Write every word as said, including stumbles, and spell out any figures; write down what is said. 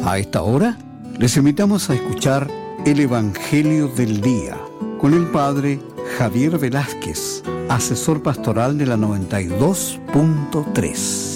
A esta hora les invitamos a escuchar el Evangelio del Día con el Padre Javier Velázquez, asesor pastoral de la noventa y dos punto tres.